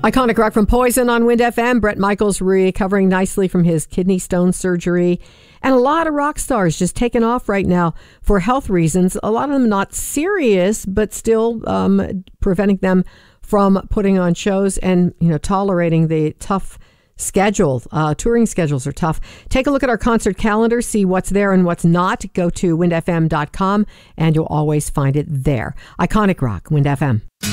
Iconic rock from Poison on Wind FM. Bret Michaels recovering nicely from his kidney stone surgery. And a lot of rock stars just taking off right now for health reasons. A lot of them not serious, but still preventing them from putting on shows and, tolerating the tough schedule. Touring schedules are tough. Take a look at our concert calendar, see what's there and what's not. Go to windfm.com and you'll always find it there. Iconic rock, Wind FM.